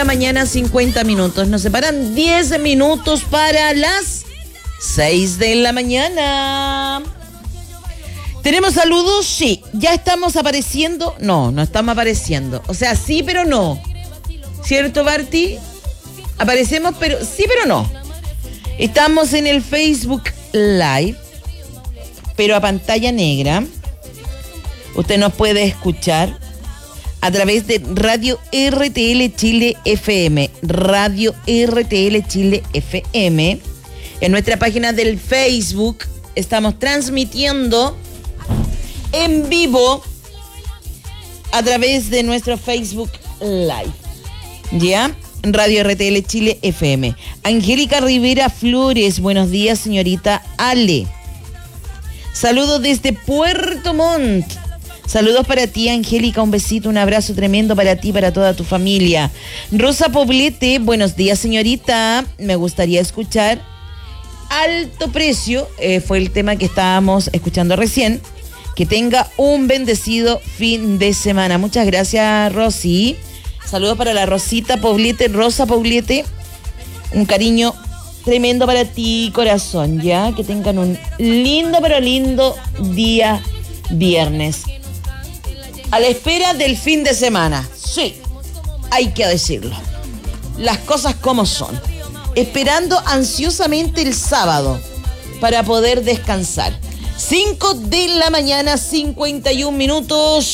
la mañana, 50 minutos. Nos separan 10 minutos para las 6 de la mañana. ¿Tenemos saludos? Sí. ¿Ya estamos apareciendo? No, no estamos apareciendo. O sea, sí, pero no. ¿Cierto, Barty? Aparecemos, pero sí, pero no. Estamos en el Facebook Live, pero a pantalla negra. Usted nos puede escuchar a través de Radio RTL Chile FM. Radio RTL Chile FM. En nuestra página del Facebook estamos transmitiendo en vivo a través de nuestro Facebook Live. ¿Ya? Radio RTL Chile FM. Angélica Rivera Flores, buenos días, señorita Ale. Saludos desde Puerto Montt. Saludos para ti, Angélica, un besito, un abrazo tremendo para ti, para toda tu familia. Rosa Poblete, buenos días, señorita. Me gustaría escuchar Alto Precio, fue el tema que estábamos escuchando recién. Que tenga un bendecido fin de semana. Muchas gracias, Rosy. Saludos para la Rosita Poblete, Rosa Poblete. Un cariño tremendo para ti, corazón, ¿ya? Que tengan un lindo, pero lindo día viernes. A la espera del fin de semana. Sí, hay que decirlo. Las cosas como son. Esperando ansiosamente el sábado para poder descansar. 5 de la mañana, 51 minutos.